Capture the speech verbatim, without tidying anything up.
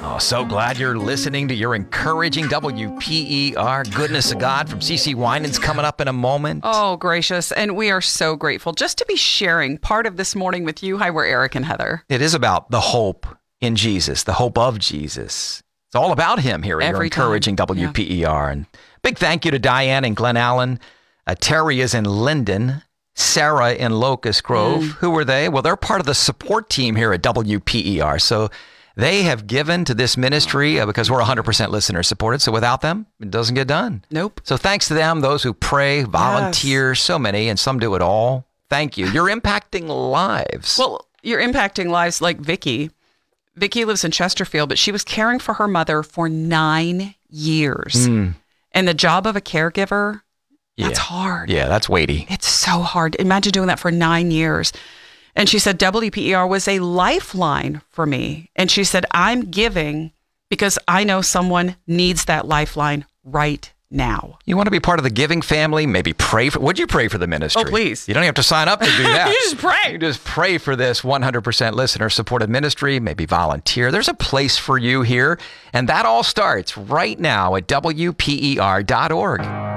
Oh, so glad you're listening to your encouraging W P E R. Goodness of God from CeCe Winans coming up in a moment. Oh, gracious. And we are so grateful just to be sharing part of this morning with you. Hi, we're Eric and Heather. It is about the hope in Jesus, the hope of Jesus. It's all about him here at Every your encouraging time. W P E R. Yeah. And big thank you to Diane and Glen Allen. Uh, Terry is in Linden. Sarah in Locust Grove. Mm. Who were they? Well, they're part of the support team here at W P E R. So they have given to this ministry uh, because we're one hundred percent listener supported. So without them, it doesn't get done. Nope. So thanks to them, those who pray, volunteer, yes. So many, and some do it all. Thank you. You're impacting lives. Well, you're impacting lives like Vicky. Vicky lives in Chesterfield, but she was caring for her mother for nine years. Mm. And the job of a caregiver, yeah. that's hard. Yeah, that's weighty. It's so hard. Imagine doing that for nine years. And she said, W P E R was a lifeline for me. And she said, I'm giving because I know someone needs that lifeline right now. You want to be part of the giving family? Maybe pray for, would you pray for the ministry? Oh, please. You don't have to sign up to do that. You just pray. You just pray for this one hundred percent listener supported ministry, maybe volunteer. There's a place for you here. And that all starts right now at W P E R dot org.